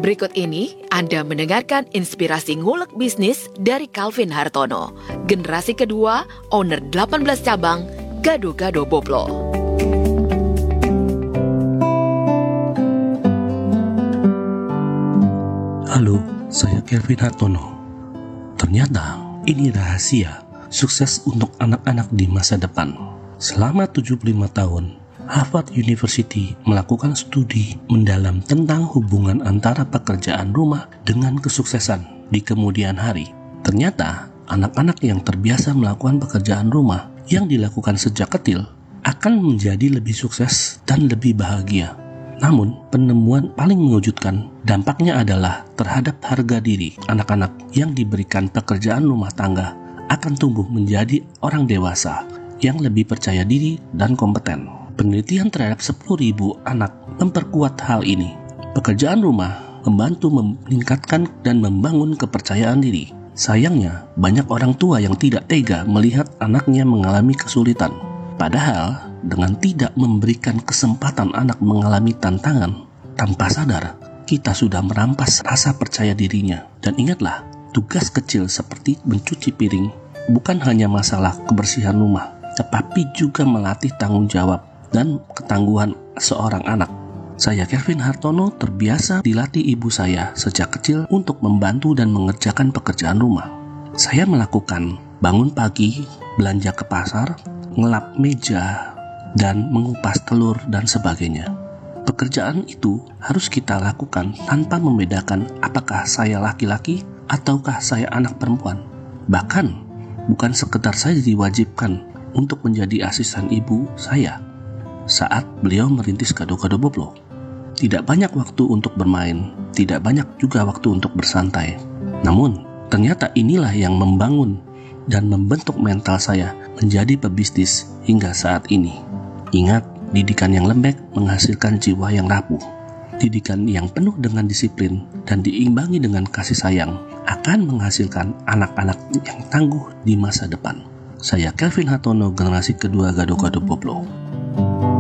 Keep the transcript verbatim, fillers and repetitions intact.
Berikut ini Anda mendengarkan inspirasi ngulek bisnis dari Calvin Hartono, generasi kedua, owner delapan belas cabang, Gado-Gado Boplo. Halo, saya Calvin Hartono. Ternyata ini rahasia sukses untuk anak-anak di masa depan. Selama tujuh puluh lima tahun, Harvard University melakukan studi mendalam tentang hubungan antara pekerjaan rumah dengan kesuksesan di kemudian hari. Ternyata, anak-anak yang terbiasa melakukan pekerjaan rumah yang dilakukan sejak kecil akan menjadi lebih sukses dan lebih bahagia. Namun, penemuan paling mengejutkan dampaknya adalah terhadap harga diri anak-anak yang diberikan pekerjaan rumah tangga akan tumbuh menjadi orang dewasa yang lebih percaya diri dan kompeten. Penelitian terhadap sepuluh ribu anak memperkuat hal ini. Pekerjaan rumah membantu meningkatkan dan membangun kepercayaan diri. Sayangnya, banyak orang tua yang tidak tega melihat anaknya mengalami kesulitan. Padahal, dengan tidak memberikan kesempatan anak mengalami tantangan, tanpa sadar, kita sudah merampas rasa percaya dirinya. Dan ingatlah, tugas kecil seperti mencuci piring bukan hanya masalah kebersihan rumah, tetapi juga melatih tanggung jawab dan ketangguhan seorang anak. Saya Calvin Hartono terbiasa dilatih ibu saya sejak kecil untuk membantu dan mengerjakan pekerjaan rumah. Saya melakukan bangun pagi, belanja ke pasar, ngelap meja, dan mengupas telur dan sebagainya. Pekerjaan itu harus kita lakukan tanpa membedakan apakah saya laki-laki ataukah saya anak perempuan. Bahkan, bukan sekedar saya diwajibkan untuk menjadi asisten ibu saya saat beliau merintis Gado-Gado Boplo. Tidak banyak waktu untuk bermain, tidak banyak juga waktu untuk bersantai. Namun, ternyata inilah yang membangun dan membentuk mental saya menjadi pebisnis hingga saat ini. Ingat, didikan yang lembek menghasilkan jiwa yang rapuh. Didikan yang penuh dengan disiplin dan diimbangi dengan kasih sayang akan menghasilkan anak-anak yang tangguh di masa depan. Saya Calvin Hartono, generasi kedua Gado-Gado Boplo.